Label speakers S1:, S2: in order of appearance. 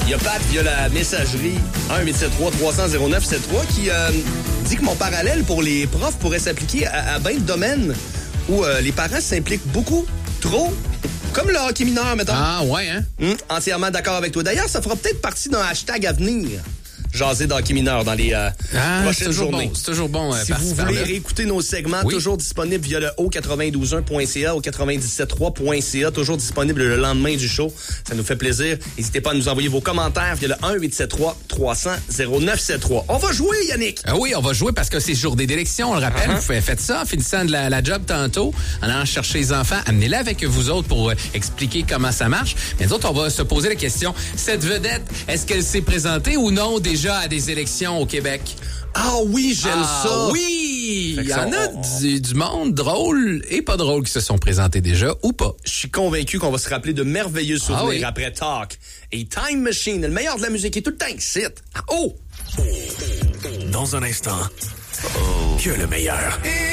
S1: Il y a Pat via la messagerie 1-873-300-0973 qui dit que mon parallèle pour les profs pourrait s'appliquer à bien de domaines où les parents s'impliquent beaucoup, trop, comme le hockey mineur, mettons.
S2: Ah, ouais, hein?
S1: Entièrement d'accord avec toi. D'ailleurs, ça fera peut-être partie d'un hashtag à venir. Jaser d'hockey mineur dans les prochaines journées.
S2: C'est toujours bon.
S1: Si vous voulez réécouter nos segments, toujours disponibles via le haut921.ca, au 97.3.ca, toujours disponible le lendemain du show. Ça nous fait plaisir. N'hésitez pas à nous envoyer vos commentaires via le 1-873-300-0973. On va jouer, Yannick!
S2: Oui, on va jouer parce que c'est journée d'élection, on le rappelle. Vous faites ça en finissant de la job tantôt, en allant chercher les enfants. Amenez-les avec vous autres pour expliquer comment ça marche. Mais nous autres, on va se poser la question, cette vedette, est-ce qu'elle s'est présentée ou non déjà à des élections au Québec?
S1: Ah oui, j'aime ça!
S2: Oui! Il y en a du monde drôle et pas drôle qui se sont présentés déjà ou pas.
S1: Je suis convaincu qu'on va se rappeler de merveilleux souvenirs après Talk. Et Time Machine, le meilleur de la musique, est tout le temps ici. Oh!
S3: Dans un instant, que le meilleur.